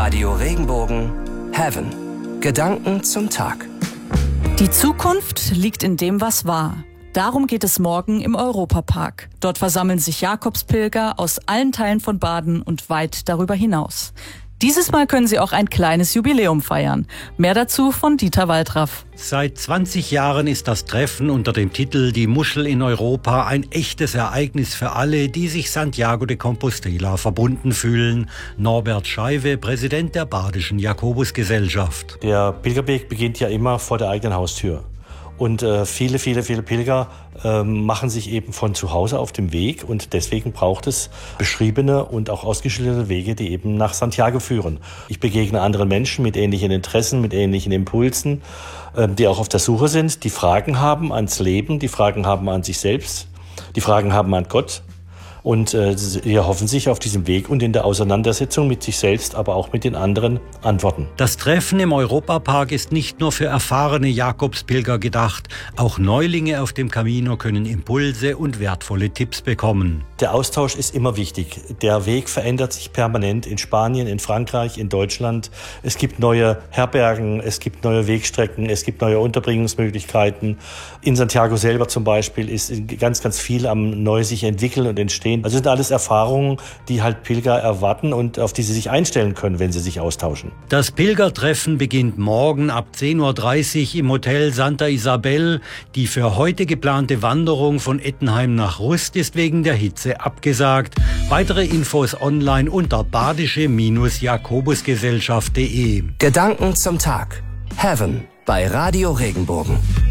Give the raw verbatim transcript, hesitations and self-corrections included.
Radio Regenbogen Heaven. Gedanken zum Tag. Die Zukunft liegt in dem, was war. Darum geht es morgen im Europapark. Dort versammeln sich Jakobspilger aus allen Teilen von Baden und weit darüber hinaus. Dieses Mal können sie auch ein kleines Jubiläum feiern. Mehr dazu von Dieter Waldraff. Seit zwanzig Jahren ist das Treffen unter dem Titel Die Muschel in Europa ein echtes Ereignis für alle, die sich Santiago de Compostela verbunden fühlen. Norbert Scheiwe, Präsident der Badischen Jakobusgesellschaft. Der Pilgerweg beginnt ja immer vor der eigenen Haustür. Und äh, viele, viele, viele Pilger äh, machen sich eben von zu Hause auf dem Weg. Und deswegen braucht es beschriebene und auch ausgeschilderte Wege, die eben nach Santiago führen. Ich begegne anderen Menschen mit ähnlichen Interessen, mit ähnlichen Impulsen, äh, die auch auf der Suche sind, die Fragen haben ans Leben, die Fragen haben an sich selbst, die Fragen haben an Gott. Und äh, sie erhoffen sich auf diesem Weg und in der Auseinandersetzung mit sich selbst, aber auch mit den anderen Antworten. Das Treffen im Europapark ist nicht nur für erfahrene Jakobspilger gedacht. Auch Neulinge auf dem Camino können Impulse und wertvolle Tipps bekommen. Der Austausch ist immer wichtig. Der Weg verändert sich permanent in Spanien, in Frankreich, in Deutschland. Es gibt neue Herbergen, es gibt neue Wegstrecken, es gibt neue Unterbringungsmöglichkeiten. In Santiago selber zum Beispiel ist ganz, ganz viel am neu sich entwickeln und entstehen. Also sind alles Erfahrungen, die halt Pilger erwarten und auf die sie sich einstellen können, wenn sie sich austauschen. Das Pilgertreffen beginnt morgen ab zehn Uhr dreißig im Hotel Santa Isabel. Die für heute geplante Wanderung von Ettenheim nach Rust ist wegen der Hitze abgesagt. Weitere Infos online unter badische Jakobusgesellschaft punkt de. Gedanken zum Tag. Heaven bei Radio Regenbogen.